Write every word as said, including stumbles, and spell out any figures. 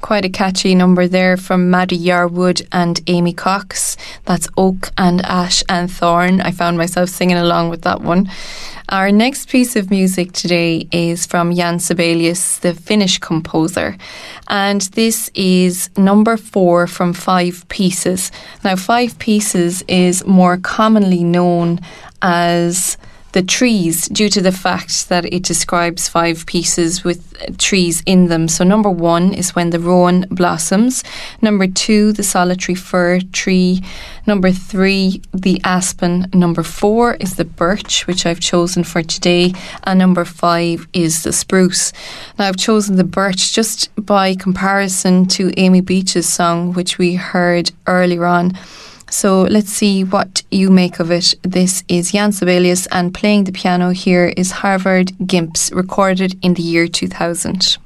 Quite a catchy number there from Maddie Yarwood and Amy Cox. That's Oak and Ash and Thorn. I found myself singing along with that one. Our next piece of music today is from Jan Sibelius, the Finnish composer. And this is number four from Five Pieces. Now, Five Pieces is more commonly known as the trees, due to the fact that it describes five pieces with trees in them. So number one is when the rowan blossoms. Number two, the solitary fir tree. Number three, the aspen. Number four is the birch, which I've chosen for today. And number five is the spruce. Now, I've chosen the birch just by comparison to Amy Beach's song, which we heard earlier on. So let's see what you make of it. This is Jan Sibelius, and playing the piano here is Harvard Gimps, recorded in the year two thousand.